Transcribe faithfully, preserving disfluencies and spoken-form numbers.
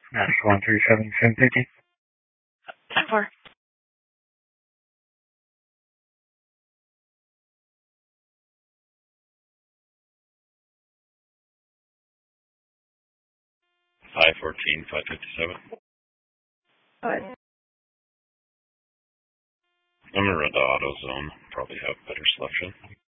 Max one three seven seven fifty. Time for. Five fourteen, five fifty seven. What? I'm gonna run to AutoZone. Probably have better selection.